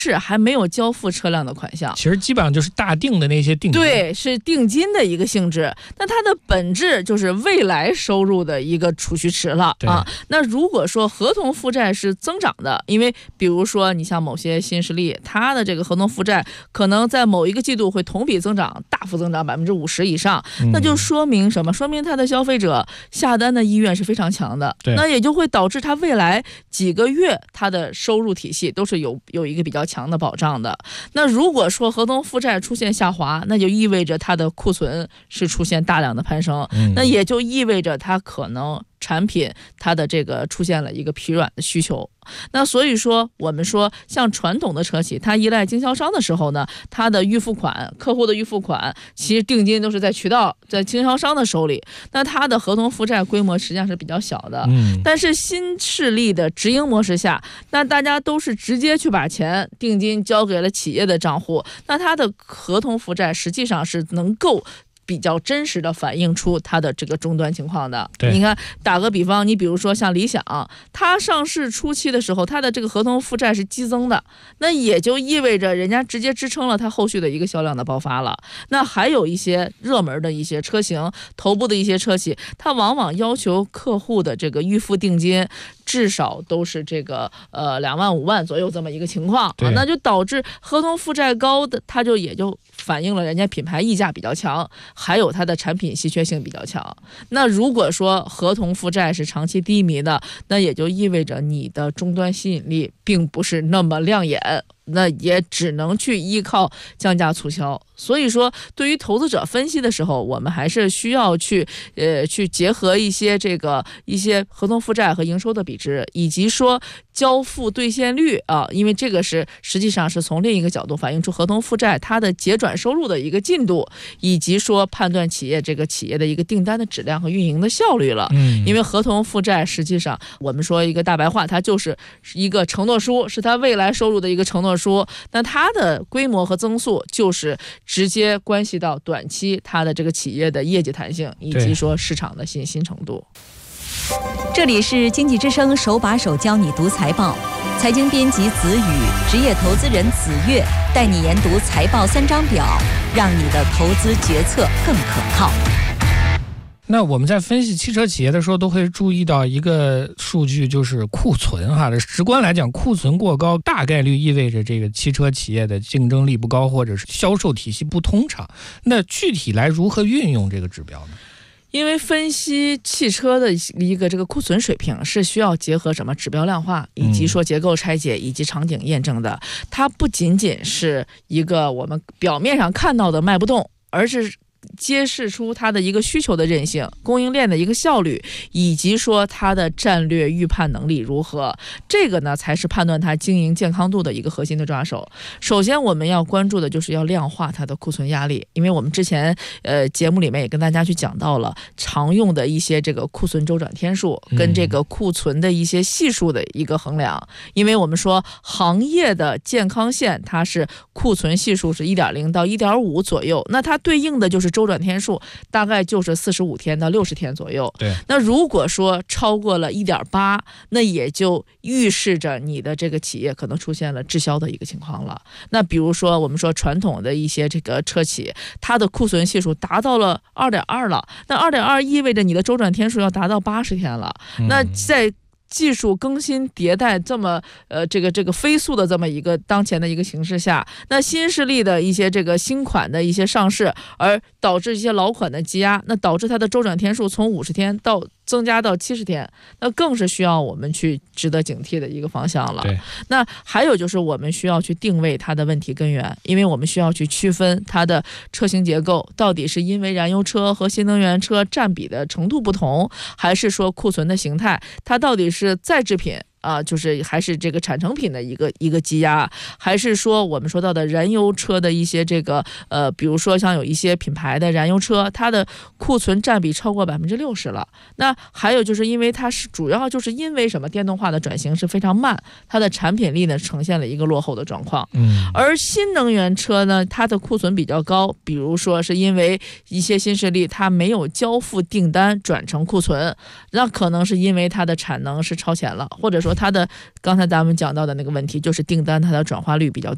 是还没有交付车辆的款项， 其实基本上就是大定的那些定金， 对，是定金的一个性质。那它的本质就是未来收入的一个储蓄池了啊。那如果说合同负债是增长的，因为比如说你像某些新势力，它的这个合同负债可能在某一个季度会同比增长，大幅增长50%以上，那就说明什么？说明它的消费者下单的意愿是非常强的，那也就会导致它未来几个月它的收入体系都是有一个比较强的保障的。那如果说合同负债出现下滑，那就意味着它的库存是出现大量的攀升，那也就意味着它可能产品它的这个出现了一个疲软的需求。那所以说我们说像传统的车企，它依赖经销商的时候呢，它的预付款，客户的预付款其实定金都是在渠道，在经销商的手里，那它的合同负债规模实际上是比较小的。但是新势力的直营模式下，那大家都是直接去把钱定金交给了企业的账户，那它的合同负债实际上是能够比较真实的反映出它的这个终端情况的。你看打个比方，你比如说像理想，它上市初期的时候，它的这个合同负债是激增的，那也就意味着人家直接支撑了它后续的一个销量的爆发了。那还有一些热门的一些车型，头部的一些车企，它往往要求客户的这个预付定金至少都是这个2万5万左右这么一个情况，那就导致合同负债高的，它就也就反映了人家品牌溢价比较强，还有它的产品稀缺性比较强。那如果说合同负债是长期低迷的，那也就意味着你的终端吸引力并不是那么亮眼，那也只能去依靠降价促销。所以说对于投资者分析的时候，我们还是需要去结合一些合同负债和营收的比值，以及说交付兑现率啊，因为这个是实际上是从另一个角度反映出合同负债它的结转收入的一个进度，以及说判断企业的一个订单的质量和运营的效率了。因为合同负债实际上我们说一个大白话，它就是一个承诺书，是它未来收入的一个承诺书，那它的规模和增速就是直接关系到短期它的这个企业的业绩弹性，以及说市场的信心程度。 这里是经济之声手把手教你读财报，财经编辑子宇，职业投资人子越，带你研读财报3张表，让你的投资决策更可靠。 那我们在分析汽车企业的时候，都会注意到一个数据，就是库存哈。直观来讲，库存过高大概率意味着这个汽车企业的竞争力不高，或者是销售体系不通畅。那具体来如何运用这个指标呢？ 因为分析汽车的一个这个库存水平是需要结合什么指标量化，以及说结构拆解以及场景验证的。它不仅仅是一个我们表面上看到的卖不动，而是揭示出它的一个需求的韧性，供应链的一个效率，以及说它的战略预判能力如何，这个呢才是判断它经营健康度的一个核心的抓手。首先我们要关注的就是要量化它的库存压力，因为我们之前节目里面也跟大家去讲到了常用的一些这个库存周转天数跟这个库存的一些系数的一个衡量。因为我们说行业的健康线它是库存系数是 1.0 到 1.5 左右，那它对应的就是周转天数大概就是45天到60天左右。那如果说超过了 1.8， 那也就预示着你的这个企业可能出现了滞销的一个情况了。那比如说我们说传统的一些这个车企，它的库存系数达到了 2.2 了，那 2.2 意味着你的周转天数要达到80天了。那在技术更新迭代这么这个飞速的这么一个当前的一个形势下，那新势力的一些这个新款的一些上市，而导致一些老款的积压，那导致它的周转天数从50天到增加到70天，那更是需要我们去值得警惕的一个方向了。那还有就是我们需要去定位它的问题根源，因为我们需要去区分它的车型结构到底是因为燃油车和新能源车占比的程度不同，还是说库存的形态，它到底是在制品就是还是这个产成品的一个积压，还是说我们说到的燃油车的一些这个比如说像有一些品牌的燃油车，它的库存占比超过60%了。那还有就是因为它是主要就是因为什么，电动化的转型是非常慢，它的产品力呢呈现了一个落后的状况。而新能源车呢，它的库存比较高，比如说是因为一些新势力它没有交付订单转成库存，那可能是因为它的产能是超前了，或者说它的刚才咱们讲到的那个问题就是订单它的转化率比较